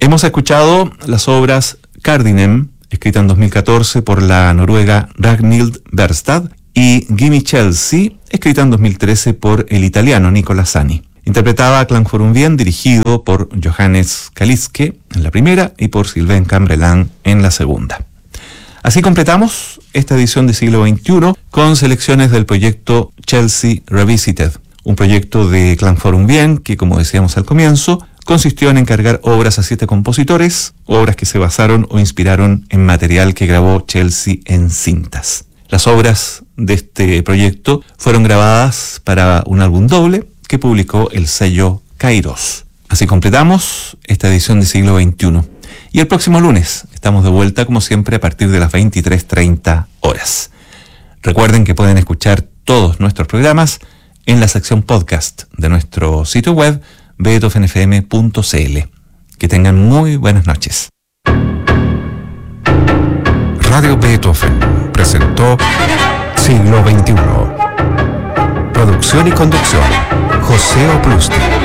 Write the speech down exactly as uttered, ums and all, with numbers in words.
Hemos escuchado las obras Cardinem, escrita en dos mil catorce por la noruega Ragnhild Berstad, y Gimme Chelsea, escrita en dos mil trece por el italiano Nicola Sani. Interpretaba Klang for un Bien, dirigido por Johannes Kaliske en la primera y por Sylvain Cambrelan en la segunda. Así completamos esta edición de Siglo veintiuno con selecciones del proyecto Chelsea Revisited, un proyecto de Klang for un Bien que, como decíamos al comienzo, consistió en encargar obras a siete compositores, obras que se basaron o inspiraron en material que grabó Chelsea en cintas. Las obras de este proyecto fueron grabadas para un álbum doble que publicó el sello Kairos. Así completamos esta edición de Siglo veintiuno. Y el próximo lunes estamos de vuelta, como siempre, a partir de las veintitrés treinta horas. Recuerden que pueden escuchar todos nuestros programas en la sección podcast de nuestro sitio web beethoven f m punto c l. Que tengan muy buenas noches. Radio Beethoven presentó Siglo veintiuno. Producción y conducción, José Oplusti.